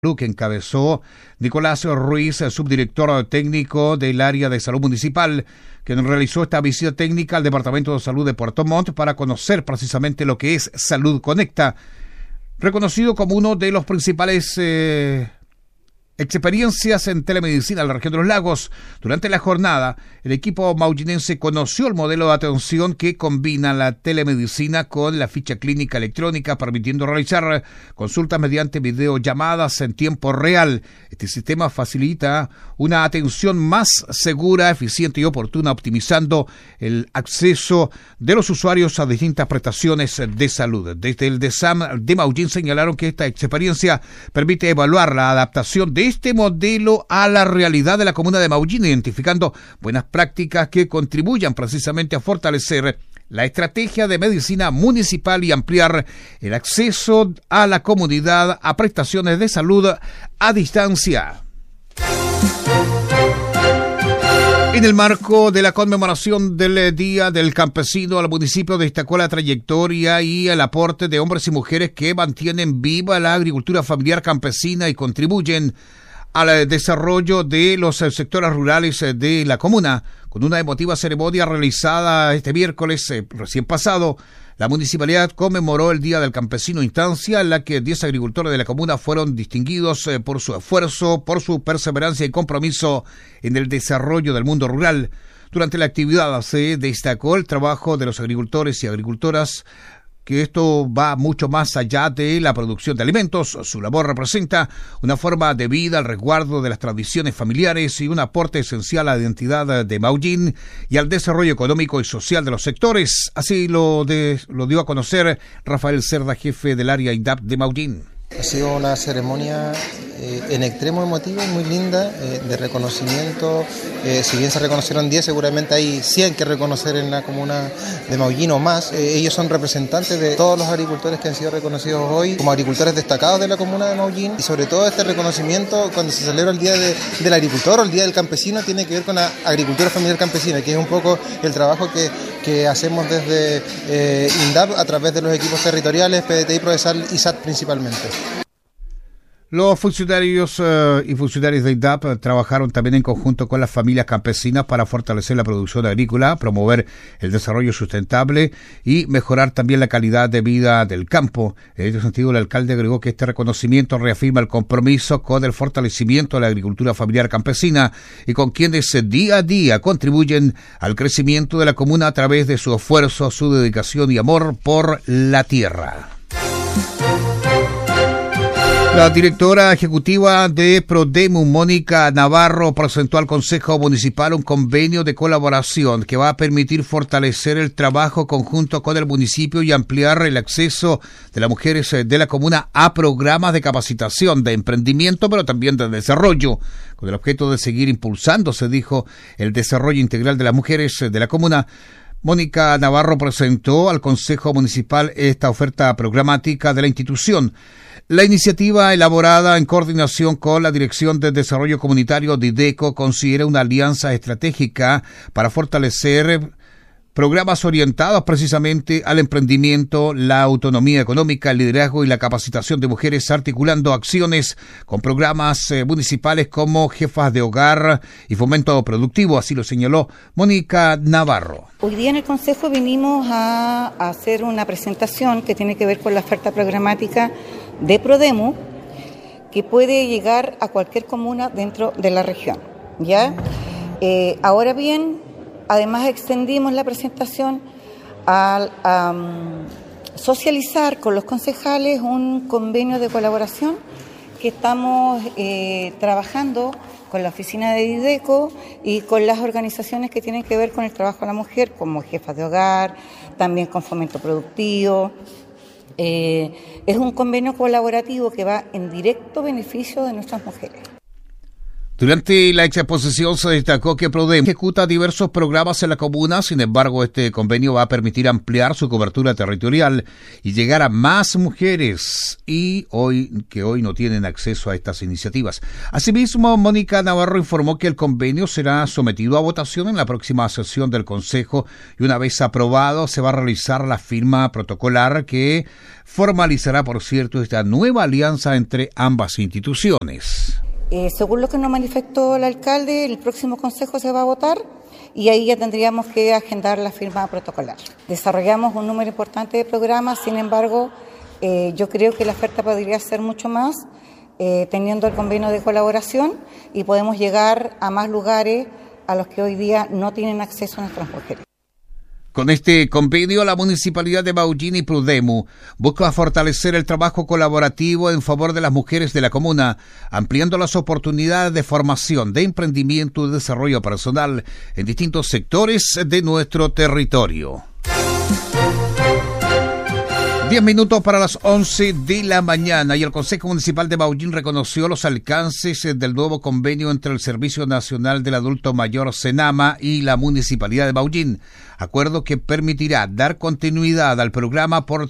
que encabezó Nicolás Ruiz, subdirector técnico del área de salud municipal, quien realizó esta visita técnica al Departamento de Salud de Puerto Montt para conocer precisamente lo que es Salud Conecta, reconocido como uno de los principales experiencias en telemedicina en la región de los lagos. Durante la jornada, el equipo maullínense conoció el modelo de atención que combina la telemedicina con la ficha clínica electrónica, permitiendo realizar consultas mediante videollamadas en tiempo real. Este sistema facilita una atención más segura, eficiente y oportuna, optimizando el acceso de los usuarios a distintas prestaciones de salud. Desde el DESAM de Maullín señalaron que esta experiencia permite evaluar la adaptación de este modelo a la realidad de la comuna de Maullín, identificando buenas prácticas que contribuyan precisamente a fortalecer la estrategia de medicina municipal y ampliar el acceso a la comunidad a prestaciones de salud a distancia. En el marco de la conmemoración del Día del Campesino, el municipio destacó la trayectoria y el aporte de hombres y mujeres que mantienen viva la agricultura familiar campesina y contribuyen al desarrollo de los sectores rurales de la comuna. Con una emotiva ceremonia realizada este miércoles recién pasado, la municipalidad conmemoró el Día del Campesino, instancia en la que 10 agricultores de la comuna fueron distinguidos por su esfuerzo, por su perseverancia y compromiso en el desarrollo del mundo rural. Durante la actividad se destacó el trabajo de los agricultores y agricultoras, que esto va mucho más allá de la producción de alimentos. Su labor representa una forma de vida, el resguardo de las tradiciones familiares y un aporte esencial a la identidad de Maullín y al desarrollo económico y social de los sectores. Así lo dio a conocer Rafael Cerda, jefe del área INDAP de Maullín. Ha sido una ceremonia en extremo emotiva, muy linda, de reconocimiento. Si bien se reconocieron 10, seguramente hay 100 que reconocer en la comuna de Maullín o más. Ellos son representantes de todos los agricultores que han sido reconocidos hoy como agricultores destacados de la comuna de Maullín. Y sobre todo este reconocimiento, cuando se celebra el Día del Agricultor o el Día del Campesino, tiene que ver con la agricultura familiar campesina, que es un poco el trabajo que hacemos desde INDAP a través de los equipos territoriales, PDTI, Prodesal y SAT principalmente. Los funcionarios y funcionarios de INDAP trabajaron también en conjunto con las familias campesinas para fortalecer la producción agrícola, promover el desarrollo sustentable y mejorar también la calidad de vida del campo. En este sentido, el alcalde agregó que este reconocimiento reafirma el compromiso con el fortalecimiento de la agricultura familiar campesina y con quienes día a día contribuyen al crecimiento de la comuna a través de su esfuerzo, su dedicación y amor por la tierra. La directora ejecutiva de Prodemu, Mónica Navarro, presentó al Consejo Municipal un convenio de colaboración que va a permitir fortalecer el trabajo conjunto con el municipio y ampliar el acceso de las mujeres de la comuna a programas de capacitación, de emprendimiento, pero también de desarrollo, con el objeto de seguir impulsando, se dijo, el desarrollo integral de las mujeres de la comuna. Mónica Navarro presentó al Consejo Municipal esta oferta programática de la institución. La iniciativa, elaborada en coordinación con la Dirección de Desarrollo Comunitario DIDECO, considera una alianza estratégica para fortalecer programas orientados precisamente al emprendimiento, la autonomía económica, el liderazgo y la capacitación de mujeres, articulando acciones con programas municipales como jefas de hogar y fomento productivo, así lo señaló Mónica Navarro. Hoy día en el Consejo vinimos a hacer una presentación que tiene que ver con la oferta programática de Prodemu, que puede llegar a cualquier comuna dentro de la región, ¿ya? Ahora bien, además extendimos la presentación a socializar con los concejales un convenio de colaboración que estamos trabajando con la oficina de DIDECO y con las organizaciones que tienen que ver con el trabajo de la mujer, como jefas de hogar, también con fomento productivo. Es un convenio colaborativo que va en directo beneficio de nuestras mujeres. Durante la exposición se destacó que Prodemu ejecuta diversos programas en la comuna, sin embargo este convenio va a permitir ampliar su cobertura territorial y llegar a más mujeres que hoy no tienen acceso a estas iniciativas. Asimismo, Mónica Navarro informó que el convenio será sometido a votación en la próxima sesión del Consejo y una vez aprobado se va a realizar la firma protocolar que formalizará, por cierto, esta nueva alianza entre ambas instituciones. Según lo que nos manifestó el alcalde, el próximo consejo se va a votar y ahí ya tendríamos que agendar la firma protocolar. Desarrollamos un número importante de programas, sin embargo, yo creo que la oferta podría ser mucho más, teniendo el convenio de colaboración y podemos llegar a más lugares a los que hoy día no tienen acceso a nuestras mujeres. Con este convenio, la Municipalidad de Maullín y Prodemu busca fortalecer el trabajo colaborativo en favor de las mujeres de la comuna, ampliando las oportunidades de formación, de emprendimiento y desarrollo personal en distintos sectores de nuestro territorio. 10 minutos para las 11 de la mañana y el Consejo Municipal de Maullín reconoció los alcances del nuevo convenio entre el Servicio Nacional del Adulto Mayor Senama y la Municipalidad de Maullín, acuerdo que permitirá dar continuidad al programa por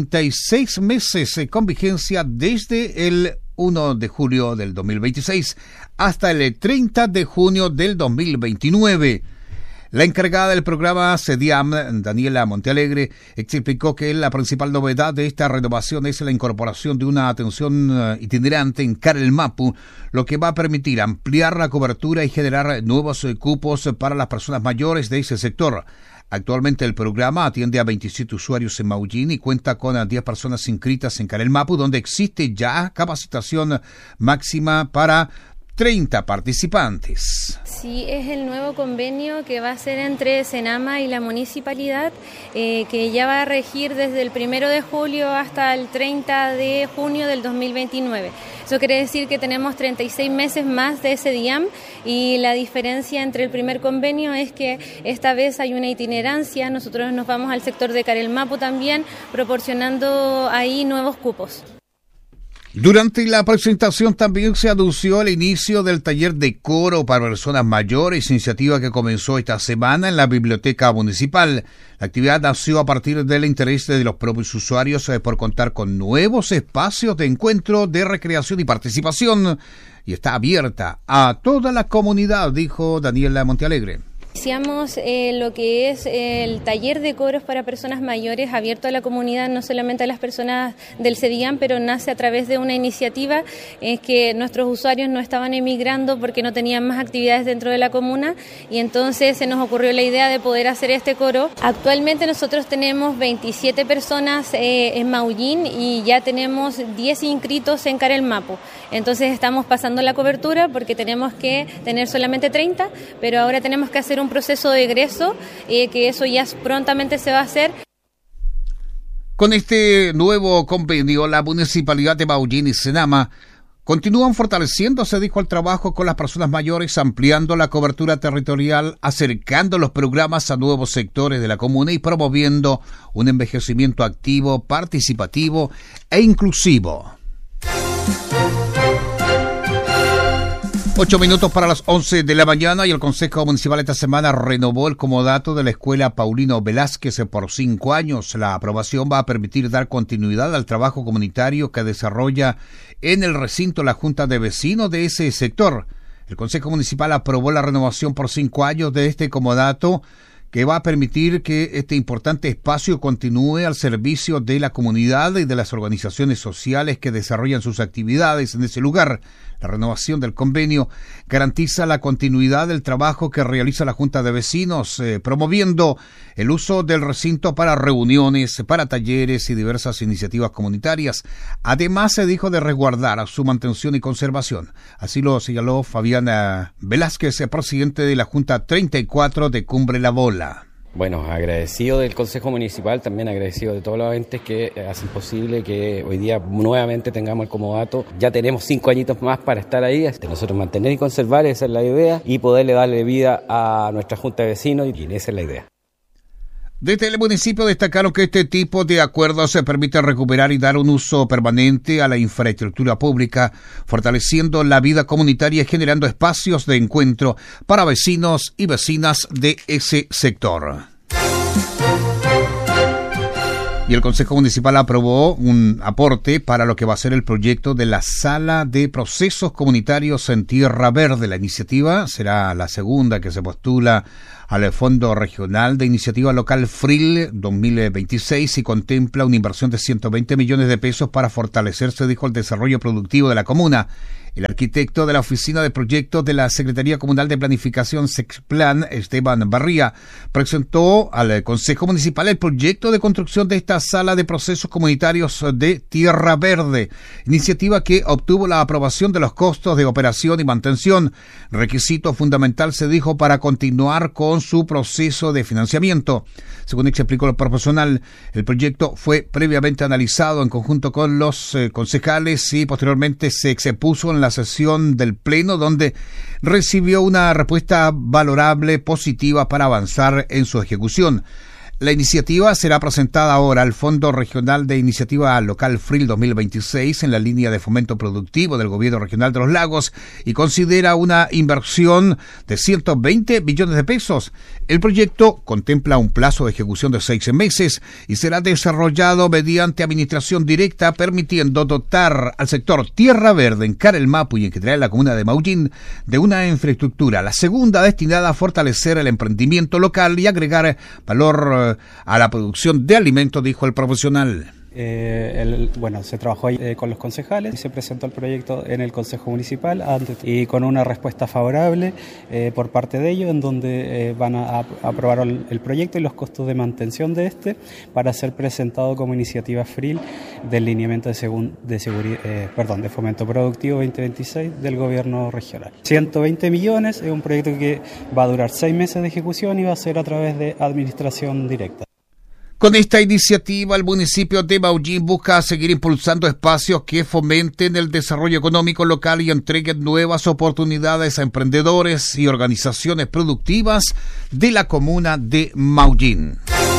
36 meses con vigencia desde el 1 de julio del 2026 hasta el 30 de junio del 2029. La encargada del programa CEDIAM, Daniela Montealegre, explicó que la principal novedad de esta renovación es la incorporación de una atención itinerante en Carelmapu, lo que va a permitir ampliar la cobertura y generar nuevos cupos para las personas mayores de ese sector. Actualmente el programa atiende a 27 usuarios en Maullín y cuenta con 10 personas inscritas en Carelmapu, donde existe ya capacitación máxima para 30 participantes. Sí, es el nuevo convenio que va a ser entre Senama y la municipalidad, que ya va a regir desde el 1 de julio hasta el 30 de junio del 2029. Eso quiere decir que tenemos 36 meses más de ese CEDIAM y la diferencia entre el primer convenio es que esta vez hay una itinerancia. Nosotros nos vamos al sector de Carelmapu también, proporcionando ahí nuevos cupos. Durante la presentación también se anunció el inicio del taller de coro para personas mayores, iniciativa que comenzó esta semana en la Biblioteca Municipal. La actividad nació a partir del interés de los propios usuarios por contar con nuevos espacios de encuentro, de recreación y participación, y está abierta a toda la comunidad, dijo Daniela Montealegre. Iniciamos lo que es el taller de coros para personas mayores abierto a la comunidad, no solamente a las personas del CEDIAM, pero nace a través de una iniciativa que nuestros usuarios no estaban emigrando porque no tenían más actividades dentro de la comuna y entonces se nos ocurrió la idea de poder hacer este coro. Actualmente nosotros tenemos 27 personas en Maullín y ya tenemos 10 inscritos en Carelmapu. Entonces estamos pasando la cobertura porque tenemos que tener solamente 30, pero ahora tenemos que hacer un proceso de egreso, que eso ya prontamente se va a hacer. Con este nuevo convenio, la Municipalidad de Maullín y Senama continúan fortaleciéndose, dijo, el trabajo con las personas mayores, ampliando la cobertura territorial, acercando los programas a nuevos sectores de la comuna y promoviendo un envejecimiento activo, participativo e inclusivo. 8 minutos para las 11 de la mañana y el Consejo Municipal esta semana renovó el comodato de la Escuela Paulino Velázquez por 5 años. La aprobación va a permitir dar continuidad al trabajo comunitario que desarrolla en el recinto la Junta de Vecinos de ese sector. El Consejo Municipal aprobó la renovación por 5 años de este comodato, que va a permitir que este importante espacio continúe al servicio de la comunidad y de las organizaciones sociales que desarrollan sus actividades en ese lugar. La renovación del convenio garantiza la continuidad del trabajo que realiza la Junta de Vecinos, promoviendo el uso del recinto para reuniones, para talleres y diversas iniciativas comunitarias. Además, se dijo de resguardar su mantención y conservación. Así lo señaló Fabiana Velázquez, presidente de la Junta 34 de Cumbre La Bola. Bueno, agradecido del Consejo Municipal, también agradecido de todos los entes que hacen posible que hoy día nuevamente tengamos el comodato. Ya tenemos 5 añitos más para estar ahí, nosotros mantener y conservar, esa es la idea, y poderle darle vida a nuestra Junta de Vecinos, y esa es la idea. Desde el municipio destacaron que este tipo de acuerdos se permite recuperar y dar un uso permanente a la infraestructura pública, fortaleciendo la vida comunitaria y generando espacios de encuentro para vecinos y vecinas de ese sector. Y el Consejo Municipal aprobó un aporte para lo que va a ser el proyecto de la Sala de Procesos Comunitarios en Tierra Verde. La iniciativa será la segunda que se postula al Fondo Regional de Iniciativa Local FRIL 2026 y contempla una inversión de 120 millones de pesos para fortalecerse, dijo, el desarrollo productivo de la comuna. El arquitecto de la Oficina de Proyectos de la Secretaría Comunal de Planificación Sexplan, Esteban Barría, presentó al Consejo Municipal el proyecto de construcción de esta Sala de Procesos Comunitarios de Tierra Verde, iniciativa que obtuvo la aprobación de los costos de operación y mantención, requisito fundamental, se dijo, para continuar con su proceso de financiamiento. Según explicó el profesional, el proyecto fue previamente analizado en conjunto con los concejales y posteriormente se expuso en la sesión del Pleno, donde recibió una respuesta valorable, positiva, para avanzar en su ejecución. La iniciativa será presentada ahora al Fondo Regional de Iniciativa Local FRIL 2026 en la línea de fomento productivo del Gobierno Regional de los Lagos y considera una inversión de 120 millones de pesos. El proyecto contempla un plazo de ejecución de 6 meses y será desarrollado mediante administración directa, permitiendo dotar al sector Tierra Verde en Carelmapu y en que trae la comuna de Maullín de una infraestructura, la segunda destinada a fortalecer el emprendimiento local y agregar valor a la producción de alimentos, dijo el profesional. Se trabajó con los concejales y se presentó el proyecto en el Consejo Municipal y con una respuesta favorable por parte de ellos, en donde van a aprobar el proyecto y los costos de mantención de este para ser presentado como iniciativa FRIL del lineamiento de fomento productivo 2026 del Gobierno Regional. 120 millones es un proyecto que va a durar 6 meses de ejecución y va a ser a través de administración directa. Con esta iniciativa, el municipio de Maullín busca seguir impulsando espacios que fomenten el desarrollo económico local y entreguen nuevas oportunidades a emprendedores y organizaciones productivas de la comuna de Maullín.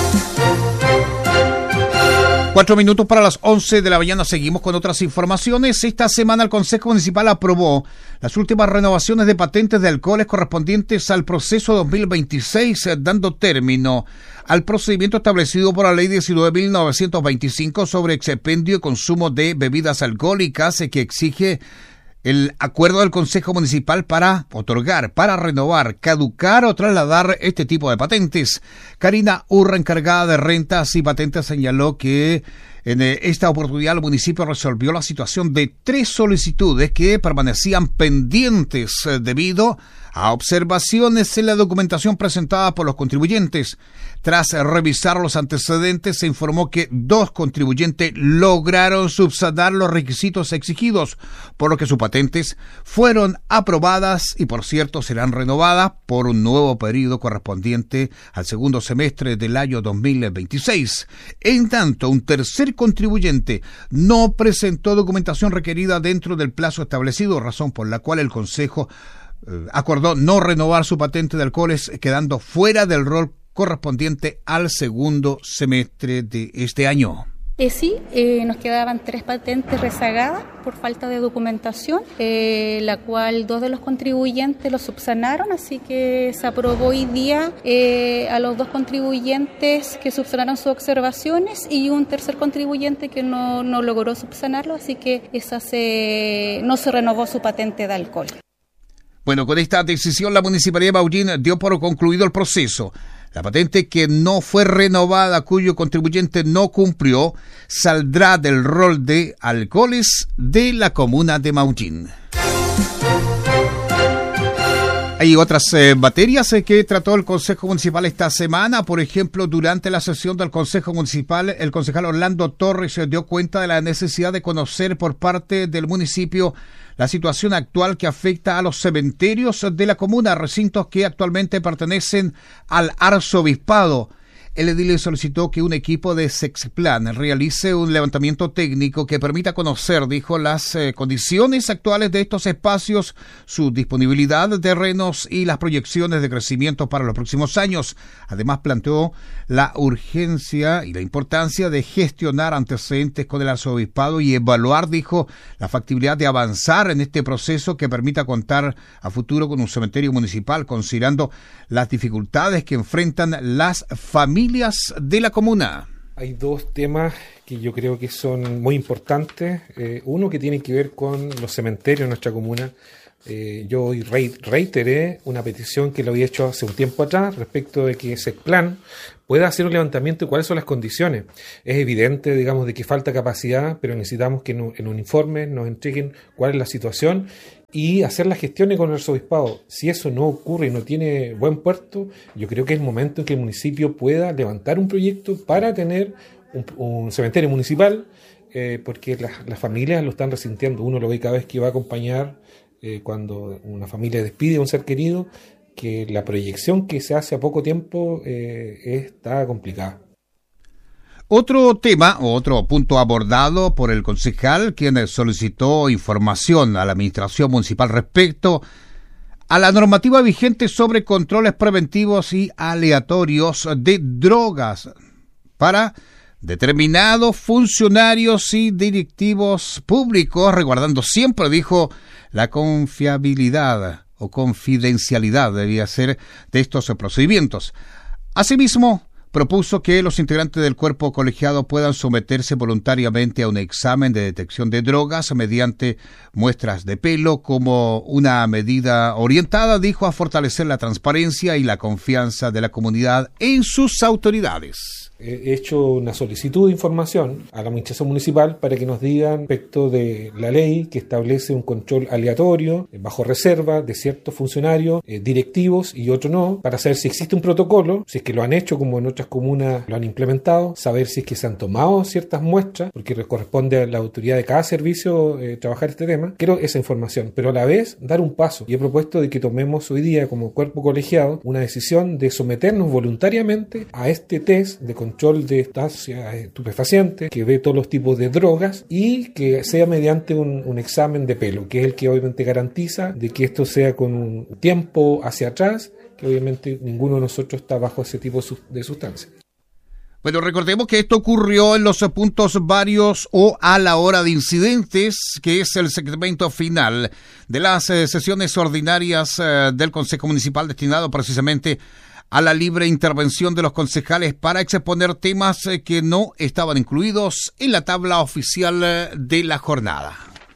4 minutos para las 11 de la mañana. Seguimos con otras informaciones. Esta semana el Consejo Municipal aprobó las últimas renovaciones de patentes de alcoholes correspondientes al proceso 2026, dando término al procedimiento establecido por la Ley 19.925 sobre expendio y consumo de bebidas alcohólicas, que exige el acuerdo del Consejo Municipal para otorgar, para renovar, caducar o trasladar este tipo de patentes. Karina Urra, encargada de rentas y patentes, señaló que en esta oportunidad el municipio resolvió la situación de 3 solicitudes que permanecían pendientes debido a observaciones en la documentación presentada por los contribuyentes. Tras revisar los antecedentes, se informó que 2 contribuyentes lograron subsanar los requisitos exigidos, por lo que sus patentes fueron aprobadas y, por cierto, serán renovadas por un nuevo periodo correspondiente al segundo semestre del año 2026. En tanto, un tercer contribuyente no presentó documentación requerida dentro del plazo establecido, razón por la cual el Consejo acordó no renovar su patente de alcoholes, quedando fuera del rol correspondiente al segundo semestre de este año. Nos quedaban 3 patentes rezagadas por falta de documentación, la cual 2 de los contribuyentes lo subsanaron, así que se aprobó hoy día a los 2 contribuyentes que subsanaron sus observaciones y un tercer contribuyente que no logró subsanarlo, así que no se renovó su patente de alcohol. Bueno, con esta decisión la Municipalidad de Maullín dio por concluido el proceso. La patente que no fue renovada, cuyo contribuyente no cumplió, saldrá del rol de alcoholes de la comuna de Maullín. Hay otras materias que trató el Consejo Municipal esta semana. Por ejemplo, durante la sesión del Consejo Municipal, el concejal Orlando Torres dio cuenta de la necesidad de conocer por parte del municipio la situación actual que afecta a los cementerios de la comuna, recintos que actualmente pertenecen al arzobispado. el edil solicitó que un equipo de Sexplan realice un levantamiento técnico que permita conocer, dijo, las condiciones actuales de estos espacios, su disponibilidad de terrenos y las proyecciones de crecimiento para los próximos años. Además, planteó la urgencia y la importancia de gestionar antecedentes con el arzobispado y evaluar, dijo, la factibilidad de avanzar en este proceso que permita contar a futuro con un cementerio municipal, considerando las dificultades que enfrentan las familias de la comuna. Hay dos temas que yo creo que son muy importantes. Uno que tiene que ver con los cementerios en nuestra comuna. Yo hoy reiteré una petición que lo había hecho hace un tiempo atrás respecto de que Sexplan pueda hacer un levantamiento de cuáles son las condiciones. Es evidente, digamos, de que falta capacidad, pero necesitamos que en un informe nos entreguen cuál es la situación y hacer las gestiones con el arzobispado. Si eso no ocurre y no tiene buen puerto, yo creo que es el momento en que el municipio pueda levantar un proyecto para tener un cementerio municipal, porque las familias lo están resintiendo. Uno lo ve cada vez que va a acompañar cuando una familia despide a un ser querido, que la proyección que se hace a poco tiempo está complicada. Otro tema o otro punto abordado por el concejal, quien solicitó información a la administración municipal respecto a la normativa vigente sobre controles preventivos y aleatorios de drogas para determinados funcionarios y directivos públicos, resguardando siempre, dijo, la confiabilidad o confidencialidad debía ser de estos procedimientos. Asimismo, propuso que los integrantes del cuerpo colegiado puedan someterse voluntariamente a un examen de detección de drogas mediante muestras de pelo como una medida orientada, dijo, a fortalecer la transparencia y la confianza de la comunidad en sus autoridades. He hecho una solicitud de información a la administración municipal para que nos digan respecto de la ley que establece un control aleatorio, bajo reserva, de ciertos funcionarios, directivos y otros no, para saber si existe un protocolo, si es que lo han hecho como en otras comunas lo han implementado, saber si es que se han tomado ciertas muestras, porque corresponde a la autoridad de cada servicio trabajar este tema. Quiero esa información, pero a la vez dar un paso. Y he propuesto de que tomemos hoy día como cuerpo colegiado una decisión de someternos voluntariamente a este test de control de sustancias estupefacientes, que ve todos los tipos de drogas y que sea mediante un examen de pelo, que es el que obviamente garantiza de que esto sea con un tiempo hacia atrás, que obviamente ninguno de nosotros está bajo ese tipo de sustancias. Bueno, recordemos que esto ocurrió en los puntos varios o a la hora de incidentes, que es el segmento final de las sesiones ordinarias del Consejo Municipal, destinado precisamente a la libre intervención de los concejales para exponer temas que no estaban incluidos en la tabla oficial de la jornada.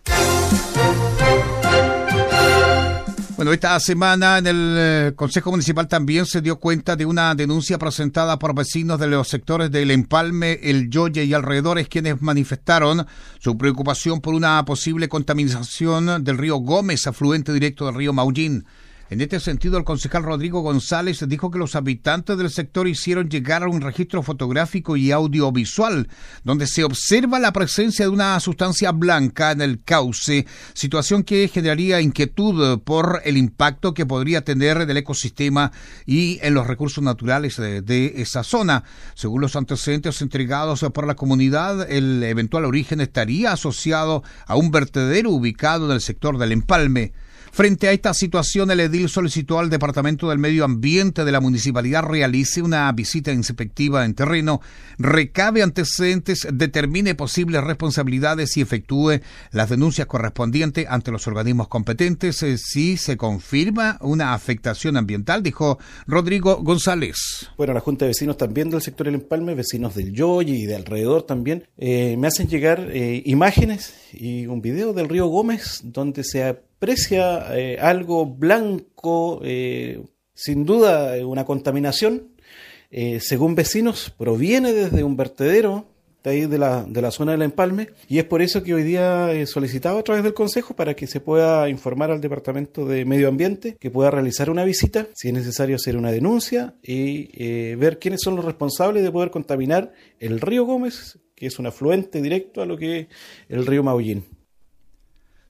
Bueno, esta semana en el Consejo Municipal también se dio cuenta de una denuncia presentada por vecinos de los sectores del Empalme, El Yoye y alrededores, quienes manifestaron su preocupación por una posible contaminación del río Gómez, afluente directo del río Maullín. En este sentido, el concejal Rodrigo González dijo que los habitantes del sector hicieron llegar un registro fotográfico y audiovisual donde se observa la presencia de una sustancia blanca en el cauce, situación que generaría inquietud por el impacto que podría tener en el ecosistema y en los recursos naturales de esa zona. Según los antecedentes entregados por la comunidad, el eventual origen estaría asociado a un vertedero ubicado en el sector del Empalme. Frente a esta situación, el edil solicitó al Departamento del Medio Ambiente de la Municipalidad realice una visita inspectiva en terreno, recabe antecedentes, determine posibles responsabilidades y efectúe las denuncias correspondientes ante los organismos competentes si se confirma una afectación ambiental, dijo Rodrigo González. Bueno, la Junta de Vecinos también del sector del Empalme, vecinos del Yoye y de alrededor también, me hacen llegar imágenes y un video del río Gómez donde se aprecia algo blanco, sin duda una contaminación, según vecinos proviene desde un vertedero de ahí de la zona del Empalme, y es por eso que hoy día he solicitado a través del Consejo para que se pueda informar al Departamento de Medio Ambiente, que pueda realizar una visita, si es necesario hacer una denuncia y ver quiénes son los responsables de poder contaminar el río Gómez, que es un afluente directo a lo que es el río Maullín.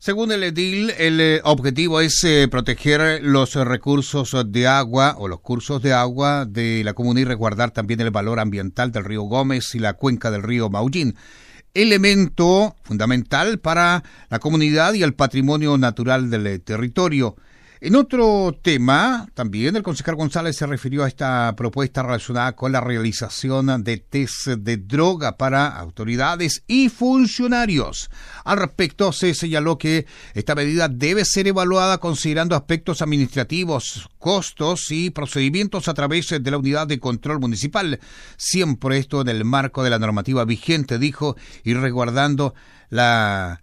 Según el edil, el objetivo es proteger los recursos de agua o los cursos de agua de la comuna y resguardar también el valor ambiental del río Gómez y la cuenca del río Maullín, elemento fundamental para la comunidad y el patrimonio natural del territorio. En otro tema, también el concejal González se refirió a esta propuesta relacionada con la realización de test de droga para autoridades y funcionarios. Al respecto, se señaló que esta medida debe ser evaluada considerando aspectos administrativos, costos y procedimientos a través de la unidad de control municipal. Siempre esto en el marco de la normativa vigente, dijo, y resguardando la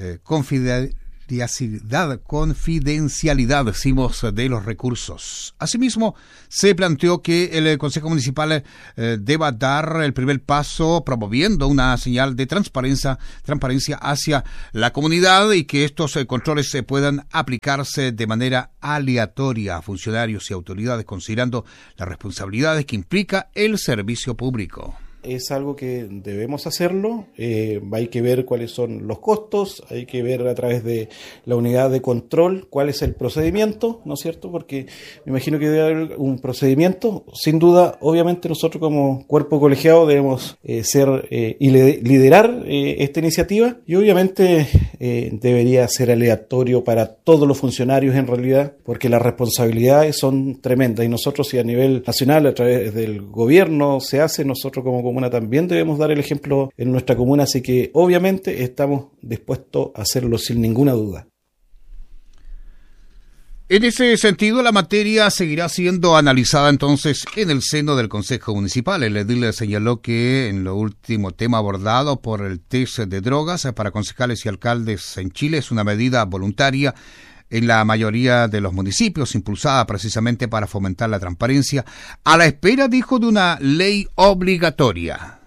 confidencialidad, decimos, de los recursos. Asimismo, se planteó que el Consejo Municipal deba dar el primer paso promoviendo una señal de transparencia hacia la comunidad y que estos controles puedan aplicarse de manera aleatoria a funcionarios y autoridades, considerando las responsabilidades que implica el servicio público. Es algo que debemos hacerlo, hay que ver cuáles son los costos, hay que ver a través de la unidad de control cuál es el procedimiento, ¿no es cierto? Porque me imagino que debe haber un procedimiento, sin duda, obviamente nosotros como cuerpo colegiado debemos ser y liderar esta iniciativa y obviamente debería ser aleatorio para todos los funcionarios en realidad, porque las responsabilidades son tremendas y nosotros si a nivel nacional a través del gobierno se hace, nosotros como comuna también debemos dar el ejemplo en nuestra comuna, así que obviamente estamos dispuestos a hacerlo sin ninguna duda. En ese sentido, la materia seguirá siendo analizada entonces en el seno del Consejo Municipal. El edil señaló que en lo último tema abordado por el test de drogas para concejales y alcaldes en Chile es una medida voluntaria en la mayoría de los municipios, impulsada precisamente para fomentar la transparencia, a la espera, dijo, de una ley obligatoria.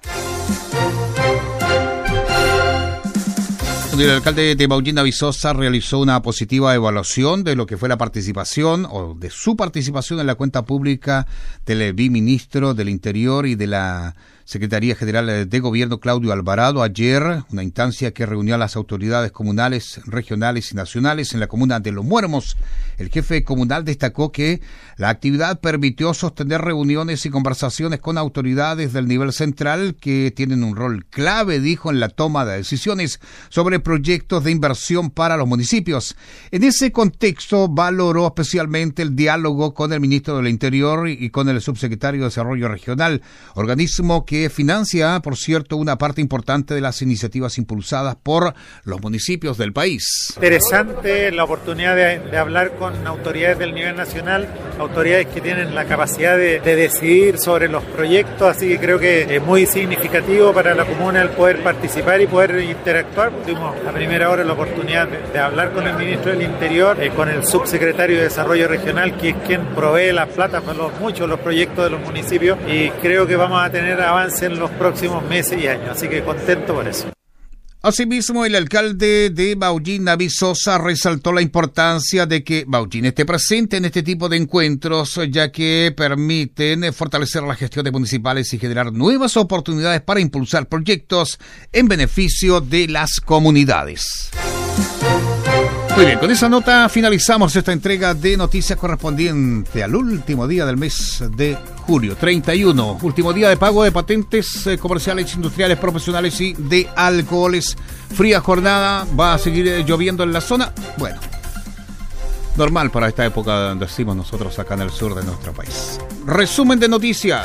El alcalde de Maullín, David Sosa, realizó una positiva evaluación de lo que fue la participación o de su participación en la cuenta pública del viceministro del Interior y de la Secretaría General de Gobierno, Claudio Alvarado, ayer, una instancia que reunió a las autoridades comunales, regionales y nacionales en la comuna de Los Muermos. El jefe comunal destacó que la actividad permitió sostener reuniones y conversaciones con autoridades del nivel central que tienen un rol clave, dijo, en la toma de decisiones sobre proyectos de inversión para los municipios. En ese contexto valoró especialmente el diálogo con el ministro del Interior y con el subsecretario de Desarrollo Regional, organismo que financia, por cierto, una parte importante de las iniciativas impulsadas por los municipios del país. Interesante la oportunidad de hablar con autoridades del nivel nacional, autoridades que tienen la capacidad de decidir sobre los proyectos, así que creo que es muy significativo para la comuna el poder participar y poder interactuar. Tuvimos a primera hora la oportunidad de hablar con el ministro del Interior, con el subsecretario de Desarrollo Regional, que es quien provee la plata para los proyectos de los municipios, y creo que vamos a tener avance en los próximos meses y años, así que contento por eso. Asimismo, el alcalde de Maullín, David Sosa, resaltó la importancia de que Maullín esté presente en este tipo de encuentros, ya que permiten fortalecer las gestiones municipales y generar nuevas oportunidades para impulsar proyectos en beneficio de las comunidades. Muy bien, con esa nota finalizamos esta entrega de noticias correspondiente al último día del mes de julio, 31, último día de pago de patentes comerciales, industriales, profesionales y de alcoholes. Fría jornada, va a seguir lloviendo en la zona. Bueno, normal para esta época, decimos nosotros acá en el sur de nuestro país. Resumen de noticias.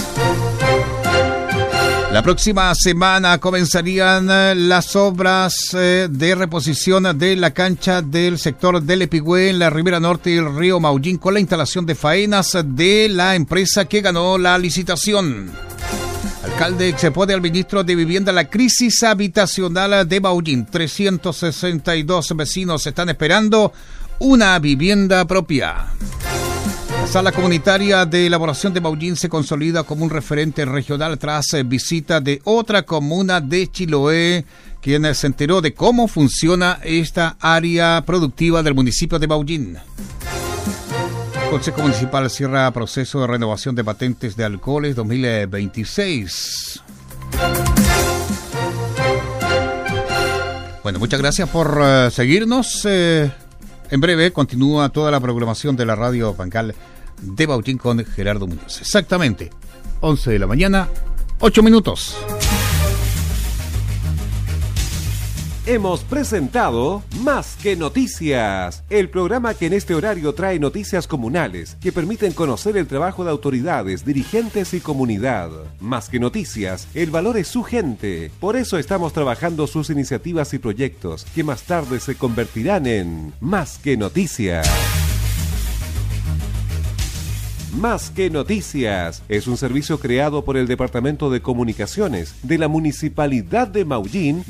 La próxima semana comenzarían las obras de reposición de la cancha del sector del Epigüe en la ribera norte del río Maullín con la instalación de faenas de la empresa que ganó la licitación. Alcalde expone al ministro de Vivienda la crisis habitacional de Maullín. 362 vecinos están esperando una vivienda propia. La sala comunitaria de elaboración de Maullín se consolida como un referente regional tras visita de otra comuna de Chiloé, quien se enteró de cómo funciona esta área productiva del municipio de Maullín. El Consejo Municipal cierra proceso de renovación de patentes de alcoholes 2026. Bueno, muchas gracias por seguirnos. En breve continúa toda la programación de la radio Bancal de Maullín con Gerardo Muñoz. Exactamente, 11 de la mañana, 8 minutos. Hemos presentado Más que Noticias, el programa que en este horario trae noticias comunales que permiten conocer el trabajo de autoridades, dirigentes y comunidad. Más que Noticias, el valor es su gente. Por eso estamos trabajando sus iniciativas y proyectos que más tarde se convertirán en Más que Noticias. Más que Noticias es un servicio creado por el Departamento de Comunicaciones de la Municipalidad de Maullín.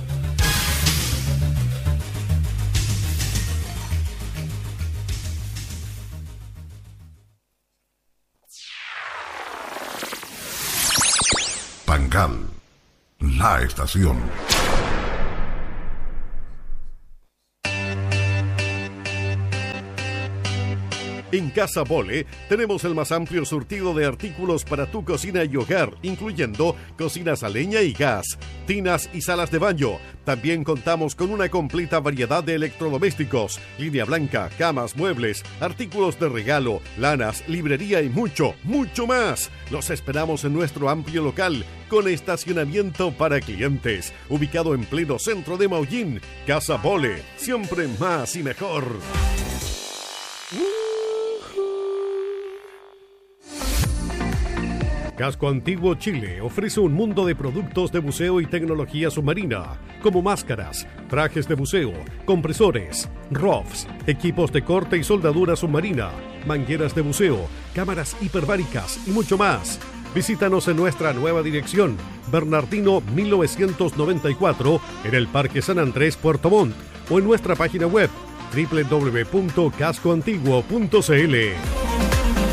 Bancal, la estación. En Casa Bole tenemos el más amplio surtido de artículos para tu cocina y hogar, incluyendo cocinas a leña y gas, tinas y salas de baño. También contamos con una completa variedad de electrodomésticos, línea blanca, camas, muebles, artículos de regalo, lanas, librería y mucho, mucho más. Los esperamos en nuestro amplio local, con estacionamiento para clientes, ubicado en pleno centro de Maullín. Casa Bole, siempre más y mejor. Casco Antiguo Chile ofrece un mundo de productos de buceo y tecnología submarina, como máscaras, trajes de buceo, compresores, ROVs, equipos de corte y soldadura submarina, mangueras de buceo, cámaras hiperbáricas y mucho más. Visítanos en nuestra nueva dirección, Bernardino 1994, en el Parque San Andrés, Puerto Montt, o en nuestra página web www.cascoantiguo.cl.